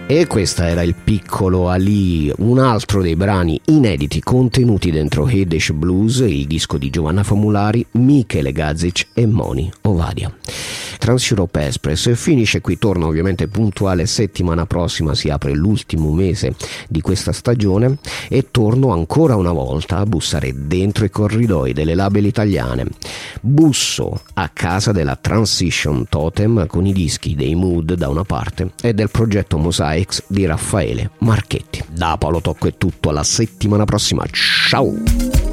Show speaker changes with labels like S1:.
S1: E questa era il piccolo Ali, un altro dei brani inediti contenuti dentro Yiddish Blues, il disco di Giovanna Famulari, Michele Gazic e Moni Ovadia. Trans Europe Express finisce qui, torna ovviamente puntuale settimana prossima, si apre l'ultimo mese di questa stagione e torno ancora una volta a bussare dentro i corridoi delle label italiane. Busso a casa della Transition Totem con i dischi dei Mood da una parte e del progetto Mosaics di Raffaele Marchetti. Da Paolo Tocco è tutto, alla settimana prossima, ciao!